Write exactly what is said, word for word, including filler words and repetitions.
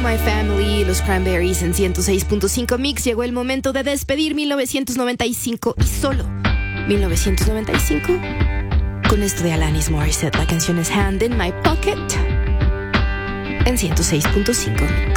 My Family, los Cranberries en ciento seis punto cinco Mix. Llegó el momento de despedir mil novecientos noventa y cinco y solo mil novecientos noventa y cinco. Con esto de Alanis Morissette, la canción es Hand in My Pocket en ciento seis punto cinco Mix.